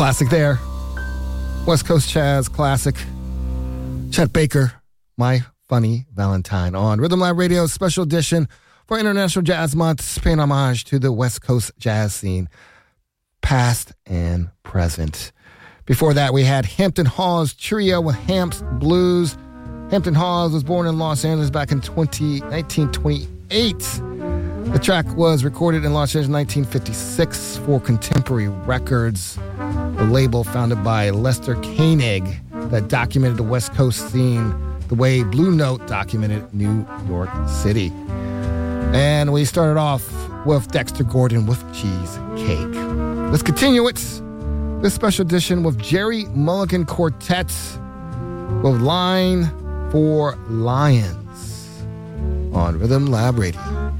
Classic there. West Coast Jazz classic. Chet Baker, My Funny Valentine on Rhythm Lab Radio's special edition for International Jazz Month, paying homage to the West Coast jazz scene, past and present. Before that, we had Hampton Hawes Trio with Hamps Blues. Hampton Hawes was born in Los Angeles back in 1928. The track was recorded in Los Angeles in 1956 for Contemporary Records, the label founded by Lester Koenig that documented the West Coast scene the way Blue Note documented New York City. And we started off with Dexter Gordon with Cheesecake. Let's continue it. This special edition with Jerry Mulligan Quartet with Line for Lions on Rhythm Lab Radio.